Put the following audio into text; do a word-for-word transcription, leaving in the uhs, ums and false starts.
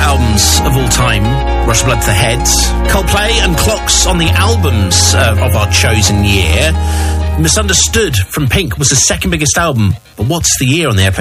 albums of all time. Rush of Blood to the Heads. Coldplay and Clocks on the albums uh, of our chosen year. Misunderstood from Pink was the second biggest album. But what's the year on the airplane?